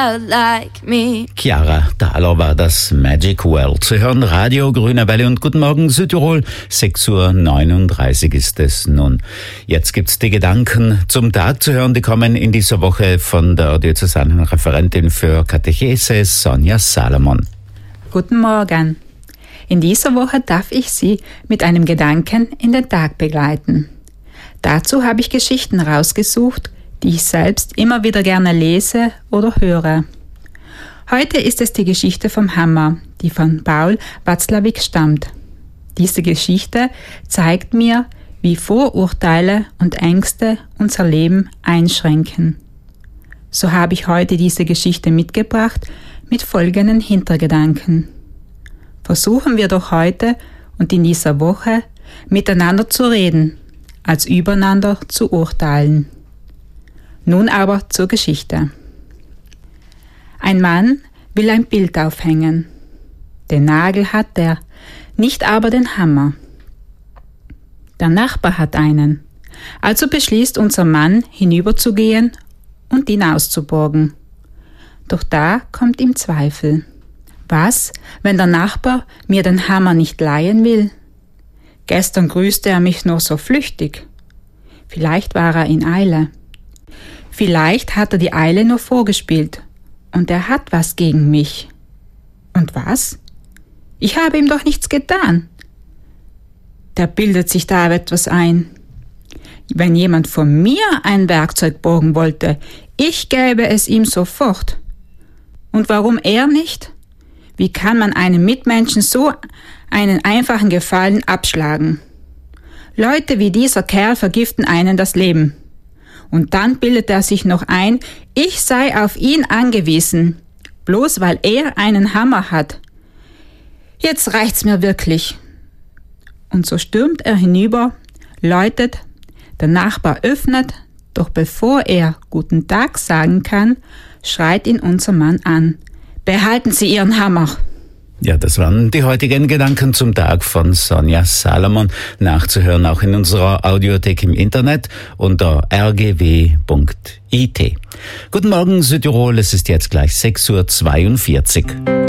child like me. Chiara Thaler war das Magic World. Sie hören Radio Grüne Welle und guten Morgen Südtirol. 6:39 Uhr ist es nun. Jetzt gibt's die Gedanken zum Tag zu hören. Die kommen in dieser Woche von der diözesanen Referentin für Katechese, Sonja Salomon. Guten Morgen. In dieser Woche darf ich Sie mit einem Gedanken in den Tag begleiten. Dazu habe ich Geschichten rausgesucht, die ich selbst immer wieder gerne lese oder höre. Heute ist es die Geschichte vom Hammer, die von Paul Watzlawick stammt. Diese Geschichte zeigt mir, wie Vorurteile und Ängste unser Leben einschränken. So habe ich heute diese Geschichte mitgebracht mit folgenden Hintergedanken. Versuchen wir doch heute und in dieser Woche miteinander zu reden, als übereinander zu urteilen. Nun aber zur Geschichte. Ein Mann will ein Bild aufhängen. Den Nagel hat er, nicht aber den Hammer. Der Nachbar hat einen. Also beschließt unser Mann, hinüberzugehen und ihn auszuborgen. Doch da kommt ihm Zweifel. Was, wenn der Nachbar mir den Hammer nicht leihen will? Gestern grüßte er mich nur so flüchtig. Vielleicht war er in Eile. Vielleicht hat er die Eile nur vorgespielt und er hat was gegen mich. Und was? Ich habe ihm doch nichts getan. Der bildet sich da etwas ein. Wenn jemand von mir ein Werkzeug borgen wollte, ich gäbe es ihm sofort. Und warum er nicht? Wie kann man einem Mitmenschen so einen einfachen Gefallen abschlagen? Leute wie dieser Kerl vergiften einen das Leben. Und dann bildet er sich noch ein, ich sei auf ihn angewiesen, bloß weil er einen Hammer hat. Jetzt reicht's mir wirklich. Und so stürmt er hinüber, läutet, der Nachbar öffnet, doch bevor er Guten Tag sagen kann, schreit ihn unser Mann an. Behalten Sie Ihren Hammer. Ja, das waren die heutigen Gedanken zum Tag von Sonja Salomon. Nachzuhören auch in unserer Audiothek im Internet unter rgw.it. Guten Morgen Südtirol, es ist jetzt gleich 6:42 Uhr.